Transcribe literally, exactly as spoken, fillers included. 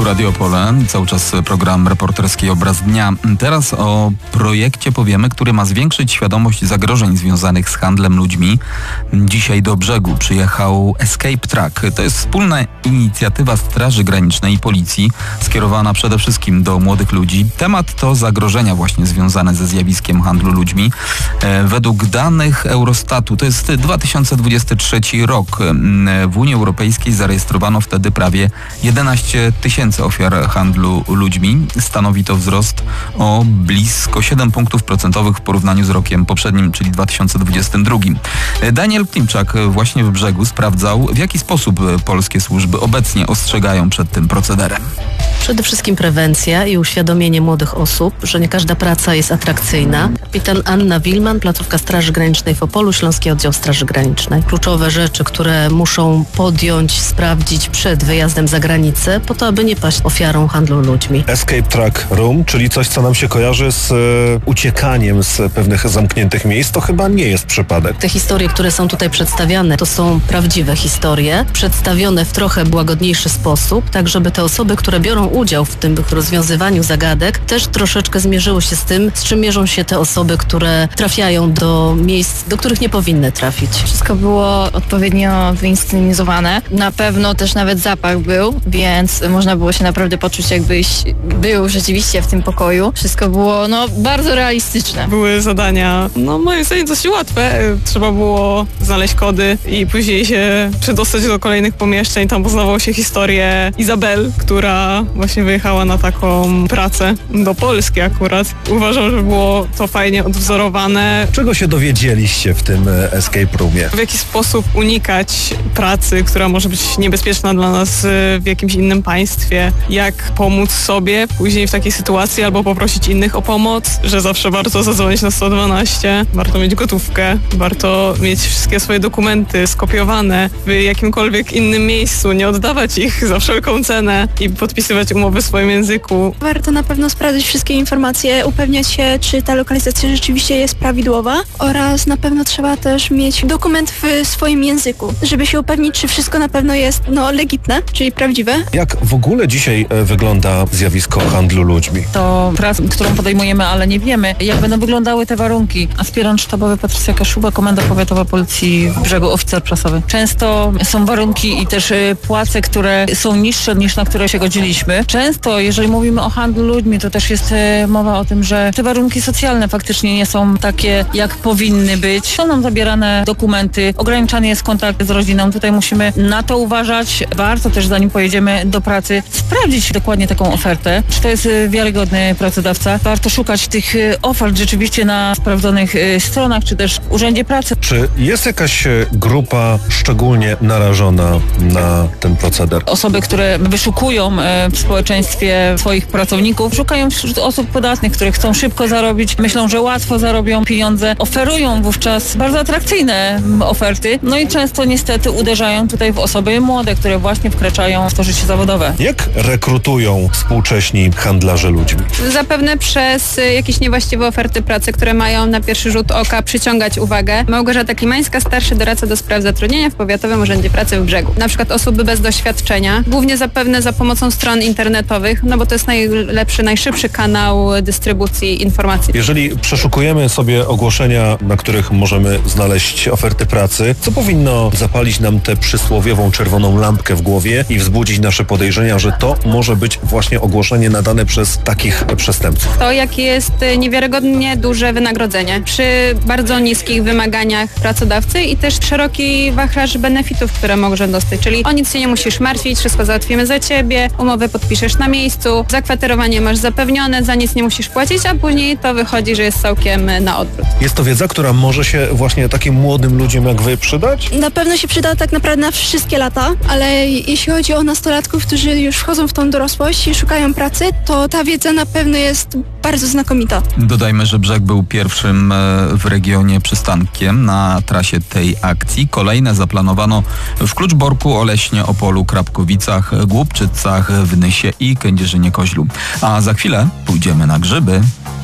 Radio Opole, cały czas program reporterski Obraz Dnia. Teraz o projekcie powiemy, który ma zwiększyć świadomość zagrożeń związanych z handlem ludźmi. Dzisiaj do Brzegu przyjechał Escape Truck. To jest wspólna inicjatywa Straży Granicznej i Policji, skierowana przede wszystkim do młodych ludzi. Temat to zagrożenia właśnie związane ze zjawiskiem handlu ludźmi. Według danych Eurostatu, to jest dwa tysiące dwudziesty trzeci rok, w Unii Europejskiej zarejestrowano wtedy prawie jedenaście tysięcy ofiar handlu ludźmi. Stanowi to wzrost o blisko siedem punktów procentowych w porównaniu z rokiem poprzednim, czyli dwa tysiące dwudziestym drugim. Daniel Klimczak właśnie w Brzegu sprawdzał, w jaki sposób polskie służby obecnie ostrzegają przed tym procederem. Przede wszystkim prewencja i uświadomienie młodych osób, że nie każda praca jest atrakcyjna. Kapitan Anna Wilman, placówka Straży Granicznej w Opolu, Śląski Oddział Straży Granicznej. Kluczowe rzeczy, które muszą podjąć, sprawdzić przed wyjazdem za granicę, po to, aby nie paść ofiarą handlu ludźmi. Escape Truck Room, czyli coś, co nam się kojarzy z e, uciekaniem z pewnych zamkniętych miejsc, to chyba nie jest przypadek. Te historie, które są tutaj przedstawiane, to są prawdziwe historie, przedstawione w trochę łagodniejszy sposób, tak żeby te osoby, które biorą udział w tym rozwiązywaniu zagadek, też troszeczkę zmierzyły się z tym, z czym mierzą się te osoby, które trafiają do miejsc, do których nie powinny trafić. Wszystko było odpowiednio wyinscenizowane. Na pewno też nawet zapach był, więc można było się naprawdę poczuć, jakbyś był rzeczywiście w tym pokoju. Wszystko było no bardzo realistyczne. Były zadania, no moim zdaniem dosyć łatwe. Trzeba było znaleźć kody i później się przedostać do kolejnych pomieszczeń. Tam poznawało się historię Izabel, która właśnie wyjechała na taką pracę do Polski akurat. Uważam, że było to fajnie odwzorowane. Czego się dowiedzieliście w tym escape roomie? W jaki sposób unikać pracy, która może być niebezpieczna dla nas w jakimś innym państwie. Jak pomóc sobie później w takiej sytuacji albo poprosić innych o pomoc, że zawsze warto zadzwonić na sto dwanaście, warto mieć gotówkę, warto mieć wszystkie swoje dokumenty skopiowane w jakimkolwiek innym miejscu, nie oddawać ich za wszelką cenę i podpisywać umowy w swoim języku. Warto na pewno sprawdzić wszystkie informacje, upewniać się, czy ta lokalizacja rzeczywiście jest prawidłowa oraz na pewno trzeba też mieć dokument w swoim języku, żeby się upewnić, czy wszystko na pewno jest no, legitne, czyli prawdziwe. Jak w ogóle dzisiaj e, wygląda zjawisko handlu ludźmi? To praca, którą podejmujemy, ale nie wiemy, jak będą wyglądały te warunki. Aspirant sztabowy Patrycja Kaszuba, Komenda Powiatowa Policji w Brzegu, oficer prasowy. Często są warunki i też y, płace, które są niższe niż na które się godziliśmy. Często, jeżeli mówimy o handlu ludźmi, to też jest y, mowa o tym, że te warunki socjalne faktycznie nie są takie, jak powinny być. Są nam zabierane dokumenty, ograniczany jest kontakt z rodziną. Tutaj musimy na to uważać. Warto też, zanim pojedziemy do pracy, sprawdzić dokładnie taką ofertę, czy to jest wiarygodny pracodawca. Warto szukać tych ofert rzeczywiście na sprawdzonych stronach, czy też w Urzędzie Pracy. Czy jest jakaś grupa szczególnie narażona na ten proceder? Osoby, które wyszukują w społeczeństwie swoich pracowników, szukają wśród osób podatnych, które chcą szybko zarobić, myślą, że łatwo zarobią pieniądze, oferują wówczas bardzo atrakcyjne oferty, no i często niestety uderzają tutaj w osoby młode, które właśnie wkraczają w to życie zawodowe. Jak rekrutują współcześni handlarze ludźmi? Zapewne przez jakieś niewłaściwe oferty pracy, które mają na pierwszy rzut oka przyciągać uwagę. Małgorzata Klimańska, starszy doradca do spraw zatrudnienia w Powiatowym Urzędzie Pracy w Brzegu. Na przykład osoby bez doświadczenia, głównie zapewne za pomocą stron internetowych, no bo to jest najlepszy, najszybszy kanał dystrybucji informacji. Jeżeli przeszukujemy sobie ogłoszenia, na których możemy znaleźć oferty pracy, co powinno zapalić nam tę przysłowiową czerwoną lampkę w głowie i wzbudzić nasze podejrzenia, że to może być właśnie ogłoszenie nadane przez takich przestępców? To, jakie jest niewiarygodnie duże wynagrodzenie przy bardzo niskich wymaganiach pracodawcy i też szeroki wachlarz benefitów, które może dostać. Czyli o nic się nie musisz martwić, wszystko załatwimy za ciebie, umowę podpiszesz na miejscu, zakwaterowanie masz zapewnione, za nic nie musisz płacić, a później to wychodzi, że jest całkiem na odwrót. Jest to wiedza, która może się właśnie takim młodym ludziom jak wy przydać? Na pewno się przyda tak naprawdę na wszystkie lata, ale jeśli chodzi o nastolatków, którzy już wchodzą w tą dorosłość i szukają pracy, to ta wiedza na pewno jest bardzo znakomita. Dodajmy, że Brzeg był pierwszym w regionie przystankiem na trasie tej akcji. Kolejne zaplanowano w Kluczborku, Oleśnie, Opolu, Krapkowicach, Głubczycach, w Nysie i Kędzierzynie-Koźlu. A za chwilę pójdziemy na grzyby.